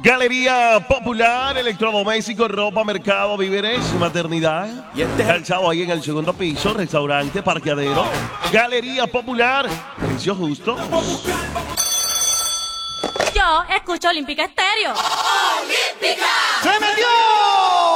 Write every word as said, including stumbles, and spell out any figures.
Galería Popular, electrodomésticos, ropa, mercado, víveres, maternidad. Y este es el- Calzado ahí en el segundo piso, restaurante, parqueadero. Galería Popular, precio justo. Yo escucho Olímpica Estéreo. ¡Olímpica! ¡Se metió!